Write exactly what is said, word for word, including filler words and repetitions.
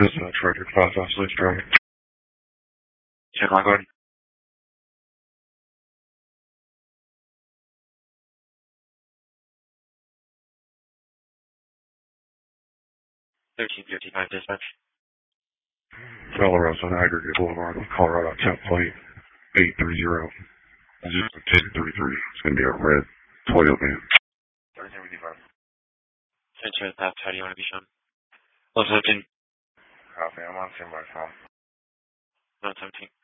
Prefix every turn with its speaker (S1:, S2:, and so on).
S1: Dispatch record five five six driving. Check my guard. thirteen fifty-five dispatch. Fellows on Aggregate Boulevard, Colorado, template eight three zero. Just ten thirty-three. It's going to be a red Toyota van. thirteen fifty-five. Center path, how do you want to be shown? Level seventeen. Copy, I'm on ten by phone. Level seventeen.